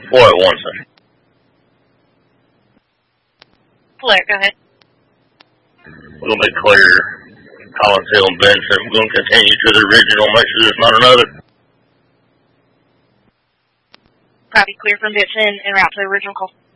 Boy, 1 second. Clear, go ahead. A little bit clear. Collins Hill and Benson. We're going to continue to the original. Make sure there's not another. Copy, clear from Benson en route to the original call.